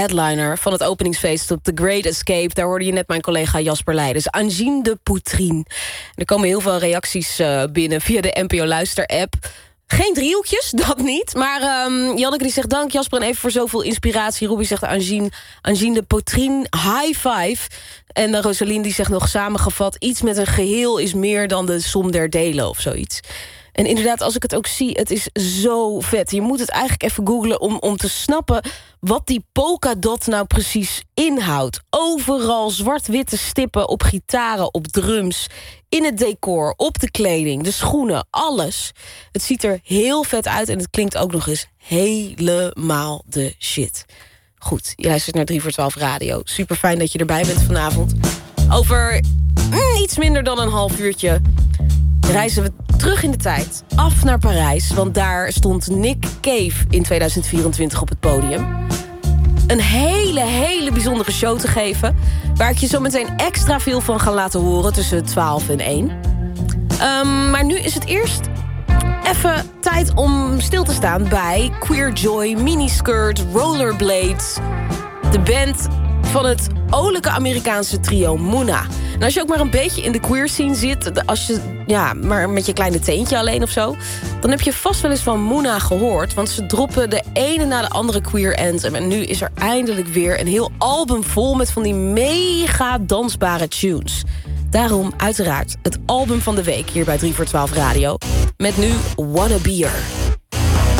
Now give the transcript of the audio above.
headliner van het openingsfeest op The Great Escape. Daar hoorde je net mijn collega Jasper Leidens. Angine de Poutrine. Er komen heel veel reacties binnen via de NPO Luister-app. Geen driehoekjes, dat niet. Maar Janneke die zegt dank Jasper en even voor zoveel inspiratie. Ruby zegt Angine de Poutrine, high five. En Rosaline die zegt nog samengevat... iets met een geheel is meer dan de som der delen of zoiets. En inderdaad, als ik het ook zie, het is zo vet. Je moet het eigenlijk even googlen om te snappen... wat die polkadot nou precies inhoudt. Overal zwart-witte stippen op gitaren, op drums... in het decor, op de kleding, de schoenen, alles. Het ziet er heel vet uit en het klinkt ook nog eens helemaal de shit. Goed, je luistert naar 3 voor 12 Radio. Super fijn dat je erbij bent vanavond. Over iets minder dan een half uurtje... reizen we terug in de tijd, af naar Parijs... want daar stond Nick Cave in 2024 op het podium. Een hele bijzondere show te geven... waar ik je zo meteen extra veel van ga laten horen... tussen 12 en 1. Maar nu is het eerst even tijd om stil te staan... bij Queer Joy, Miniskirt, Rollerblades... de band van het olijke Amerikaanse trio Muna. En als je ook maar een beetje in de queer scene zit... als je maar met je kleine teentje alleen of zo... dan heb je vast wel eens van Muna gehoord... want ze droppen de ene na de andere queer anthem... en nu is er eindelijk weer een heel album vol... met van die mega dansbare tunes. Daarom uiteraard het album van de week... hier bij 3 voor 12 Radio... met nu Wanna Be Her.